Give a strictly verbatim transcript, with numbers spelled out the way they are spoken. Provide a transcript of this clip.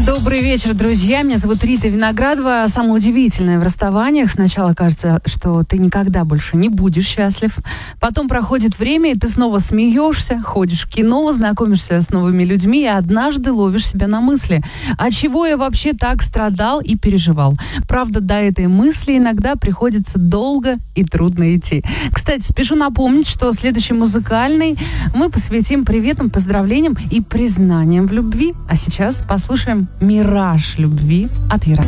Добрый вечер, друзья. Меня зовут Рита Виноградова. Самое удивительное в расставаниях. Сначала кажется, что ты никогда больше не будешь счастлив. Потом проходит время, и ты снова смеешься, ходишь в кино, знакомишься с новыми людьми, и однажды ловишь себя на мысли. А чего я вообще так страдал и переживал? Правда, до этой мысли иногда приходится долго и трудно идти. Кстати, спешу напомнить, что следующий музыкальный мы посвятим приветам, поздравлениям и признаниям в любви. А сейчас послушаем «Мираж любви» от Яра.